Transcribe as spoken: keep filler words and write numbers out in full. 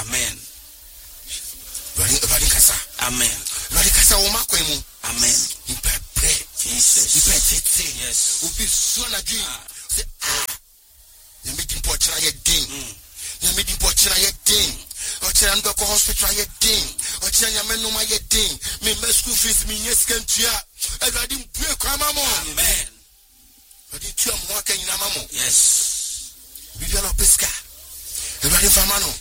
Amen. Everybody kasa. Amen. Everybody kasa wo makwemu. Amen. You pray. Jesus. You pray. Yes. Obi so na dream. Say ah. You meet him for try your ding. You meet him for try your ding. Or try and go hospital your ding. Or try your men no my ding. Me my school fees me yes can tia. Everybody pray kwama mo. Amen. Everybody tia mo kan ina mamo. Yes. Bibiano pesca. Everybody famano.